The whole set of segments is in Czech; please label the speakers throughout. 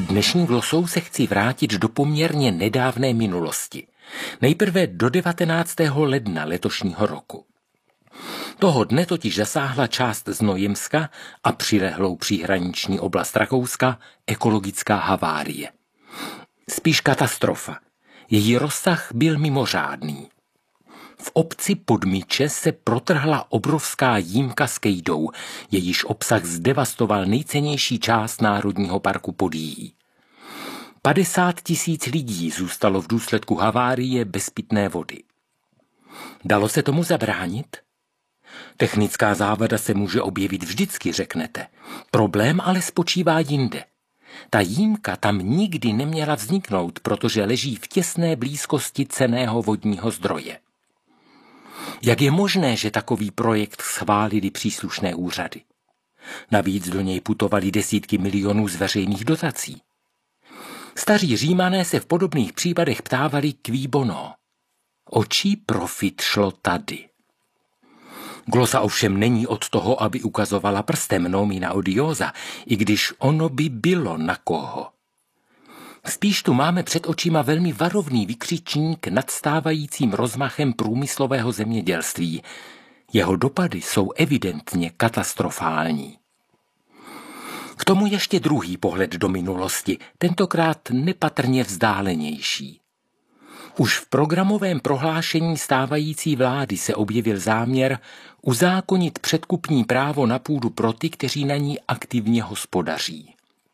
Speaker 1: Dnešní glosou se chci vrátit do poměrně nedávné minulosti. Nejprve do 19. ledna letošního roku. Toho dne totiž zasáhla část Znojemska a přilehlou příhraniční oblast Rakouska ekologická havárie. Spíš katastrofa. Její rozsah byl mimořádný. V obci Podmyče se protrhla obrovská jímka s kejdou, jejíž obsah zdevastoval nejcennější část Národního parku Podyjí. 50 000 lidí zůstalo v důsledku havárie bez pitné vody. Dalo se tomu zabránit? Technická závada se může objevit vždycky, řeknete. Problém ale spočívá jinde. Ta jímka tam nikdy neměla vzniknout, protože leží v těsné blízkosti cenného vodního zdroje. Jak je možné, že takový projekt schválili příslušné úřady? Navíc do něj putovaly desítky milionů z veřejných dotací. Staří Římané se v podobných případech ptávali qui bono. O čí profit šlo tady? Glosa ovšem není od toho, aby ukazovala prstem nomina odiosa, i když ono by bylo na koho. Spíš tu máme před očima velmi varovný vykřičník nad stávajícím rozmachem průmyslového zemědělství. Jeho dopady jsou evidentně katastrofální. K tomu ještě druhý pohled do minulosti, tentokrát nepatrně vzdálenější. Už v programovém prohlášení stávající vlády se objevil záměr uzákonit předkupní právo na půdu pro ty, kteří na ní aktivně hospodaří.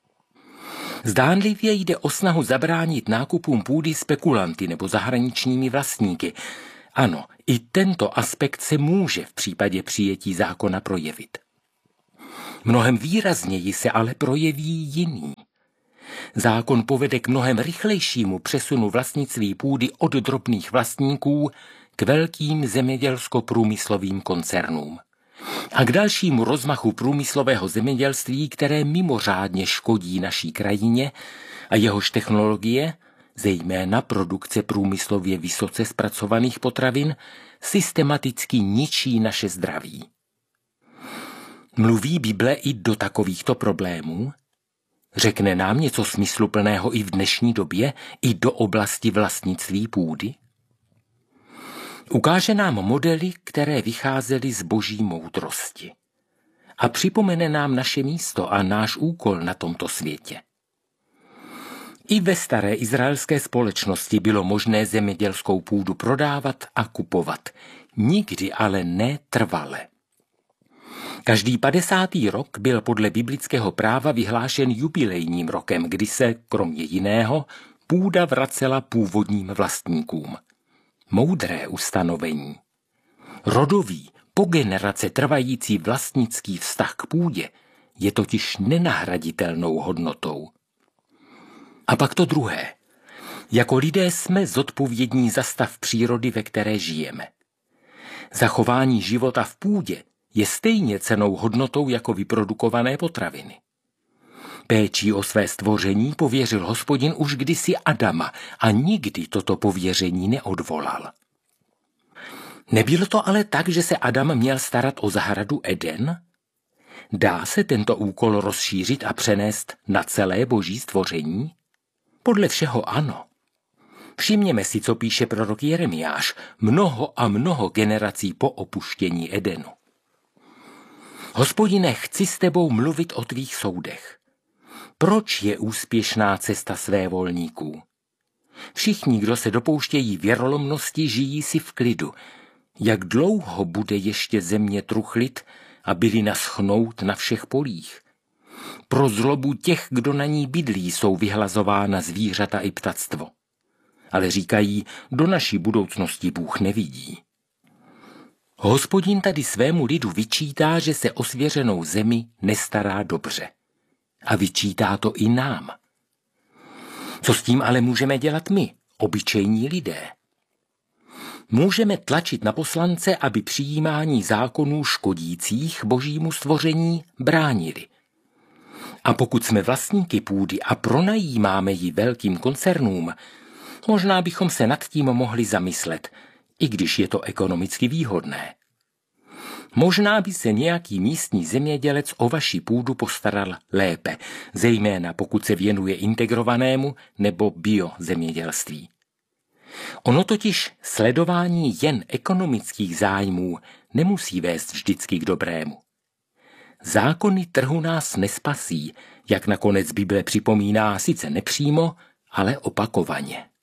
Speaker 1: Zdánlivě jde o snahu zabránit nákupům půdy spekulanty nebo zahraničními vlastníky. Ano, i tento aspekt se může v případě přijetí zákona projevit. Mnohem výrazněji se ale projeví jiný. Zákon povede k mnohem rychlejšímu přesunu vlastnictví půdy od drobných vlastníků k velkým zemědělsko-průmyslovým koncernům. A k dalšímu rozmachu průmyslového zemědělství, které mimořádně škodí naší krajině a jehož technologie, zejména produkce průmyslově vysoce zpracovaných potravin, systematicky ničí naše zdraví. Mluví Bible i do takovýchto problémů? Řekne nám něco smysluplného i v dnešní době, i do oblasti vlastnictví půdy? Ukáže nám modely, které vycházely z boží moudrosti. A připomene nám naše místo a náš úkol na tomto světě. I ve staré izraelské společnosti bylo možné zemědělskou půdu prodávat a kupovat, nikdy ale ne trvale. Každý 50. rok byl podle biblického práva vyhlášen jubilejním rokem, kdy se, kromě jiného, půda vracela původním vlastníkům. Moudré ustanovení. Rodový, po generace trvající vlastnický vztah k půdě je totiž nenahraditelnou hodnotou. A pak to druhé. Jako lidé jsme zodpovědní za stav přírody, ve které žijeme. Zachování života v půdě je stejně cennou hodnotou jako vyprodukované potraviny. Péčí o své stvoření pověřil Hospodin už kdysi Adama a nikdy toto pověření neodvolal. Nebylo to ale tak, že se Adam měl starat o zahradu Eden? Dá se tento úkol rozšířit a přenést na celé boží stvoření? Podle všeho ano. Všimněme si, co píše prorok Jeremiáš mnoho a mnoho generací po opuštění Edenu. Hospodine, chci s tebou mluvit o tvých soudech. Proč je úspěšná cesta svévolníků? Všichni, kdo se dopouštějí věrolomnosti, žijí si v klidu. Jak dlouho bude ještě země truchlit a bylina schnout na všech polích? Pro zlobu těch, kdo na ní bydlí, jsou vyhlazována zvířata i ptactvo. Ale říkají, do naší budoucnosti Bůh nevidí. Hospodin tady svému lidu vyčítá, že se o svěřenou zemi nestará dobře. A vyčítá to i nám. Co s tím ale můžeme dělat my, obyčejní lidé? Můžeme tlačit na poslance, aby přijímání zákonů škodících božímu stvoření bránili. A pokud jsme vlastníky půdy a pronajímáme ji velkým koncernům, možná bychom se nad tím mohli zamyslet, i když je to ekonomicky výhodné. Možná by se nějaký místní zemědělec o vaši půdu postaral lépe, zejména pokud se věnuje integrovanému nebo biozemědělství. Ono totiž sledování jen ekonomických zájmů nemusí vést vždycky k dobrému. Zákony trhu nás nespasí, jak nakonec Bible připomíná sice nepřímo, ale opakovaně.